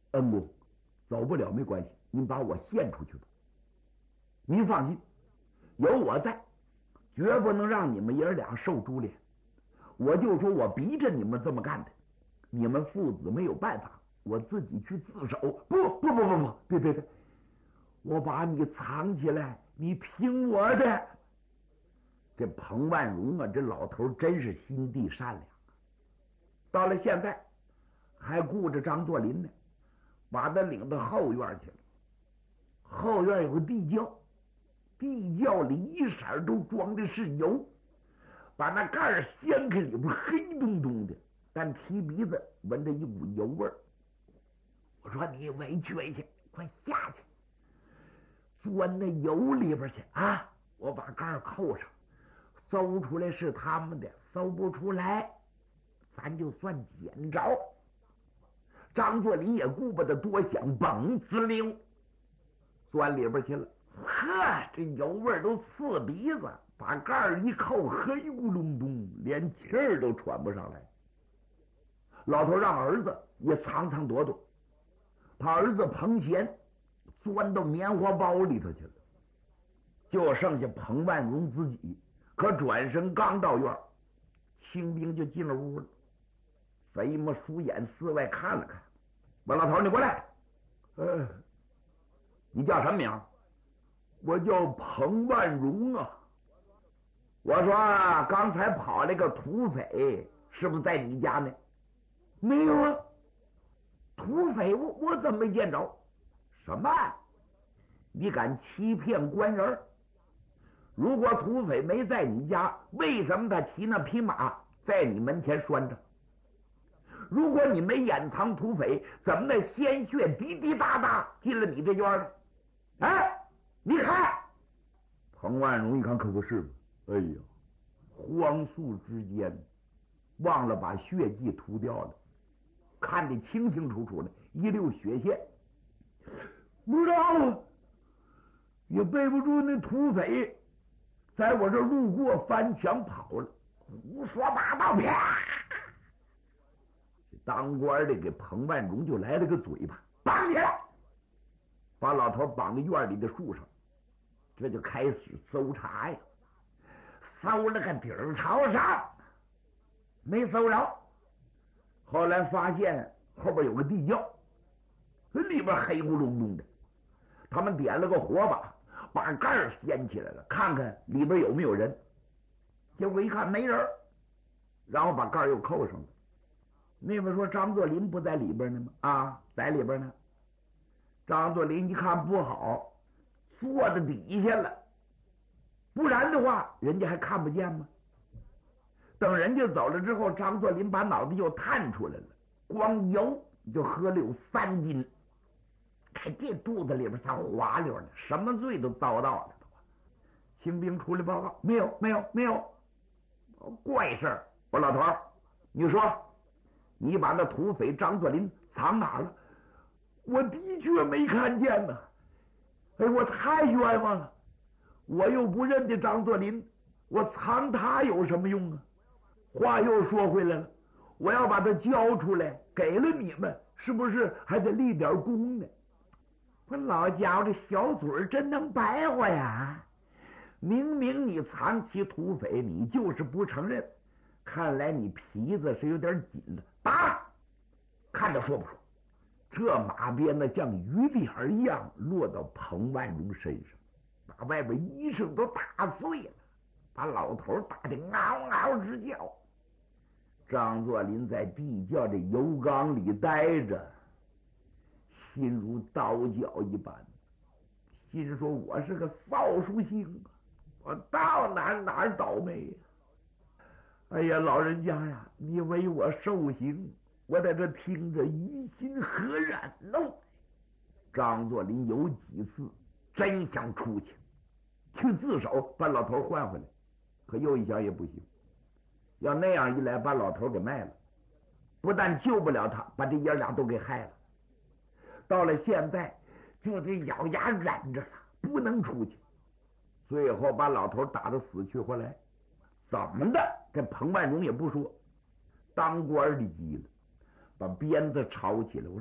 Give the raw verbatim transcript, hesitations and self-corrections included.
恩公，走不了没关系，您把我献出去吧。您放心，有我在，绝不能让你们爷俩受株连。我就说我逼着你们这么干的，你们父子没有办法，我自己去自首。不不不不不，别别别，我把你藏起来，你听我的。这彭万荣啊，这老头真是心地善良啊！到了现在，还顾着张作霖呢，把他领到后院去了。后院有个地窖，地窖里一色都装的是油，把那盖儿掀开，里边黑洞洞的，但提鼻子闻着一股油味儿。我说你委屈委屈，快下去，钻那油里边去啊！我把盖儿扣上。搜出来是他们的，搜不出来，咱就算捡着。张作霖也顾不得多想，嘣滋溜钻里边去了。呵，这油味都刺鼻子，把盖儿一扣，黑咕隆咚，连气儿都喘不上来。老头让儿子也藏藏躲躲，他儿子彭贤钻到棉花包里头去了，就剩下彭万荣自己。可转身刚到院，清兵就进了屋了。贼么疏眼四外看了看，问老头：“你过来。”“呃，你叫什么名？”“我叫彭万荣啊。”“我说刚才跑了个土匪，是不是在你家呢？”“没有啊，土匪我我怎么没见着？”“什么？你敢欺骗官人？如果土匪没在你家，为什么他骑那匹马在你门前拴着？如果你没掩藏土匪，怎么那鲜血滴滴答答进了你这院呢？哎，你看！”彭万荣一看，可不是嘛！哎呀，荒速之间忘了把血迹涂掉了，看得清清楚楚的，一溜血线。不知道啊，也背不住那土匪在我这路过，翻墙跑了，胡说八道！啪！当官的给彭万荣就来了个嘴巴，绑起来，把老头绑在院里的树上，这就开始搜查呀，搜了个底儿朝上，没搜着。后来发现后边有个地窖，里边黑咕隆咚的，他们点了个火把，把盖儿掀起来了，看看里边有没有人。结果一看没人，然后把盖儿又扣上了。那边说张作霖不在里边呢吗？啊，在里边呢。张作霖一看不好，坐在底下了，不然的话人家还看不见吗？等人家走了之后，张作霖把脑袋又探出来了，光油就喝了有三斤。看这肚子里边才滑溜呢，什么罪都遭到了。清兵出来报告：“没有，没有，没有，怪事儿！”我老头儿，你说，你把那土匪张作霖藏哪儿了？我的确没看见呢。哎，我太冤枉了！我又不认得张作霖，我藏他有什么用啊？话又说回来了，我要把他交出来，给了你们，是不是还得立点功呢？我老家伙这小嘴真能白话呀！明明你藏起土匪，你就是不承认，看来你皮子是有点紧了。打，看着说不说？这马鞭子像雨点一样落到彭万荣身上，把外边衣裳都打碎了，把老头打得嗷嗷直叫。张作霖在地窖这油缸里待着，心如刀绞一般，心说我是个扫帚星啊，我到哪儿哪儿倒霉呀！哎呀，老人家呀，你为我受刑，我在这听着于心何忍喽？张作霖有几次真想出去去自首，把老头换回来，可又一想也不行，要那样一来，把老头给卖了，不但救不了他，把这爷俩都给害了。到了现在，就得咬牙忍着了，不能出去。最后把老头打得死去活来，怎么的？这彭万荣也不说，当官的急了，把鞭子抄起来，我说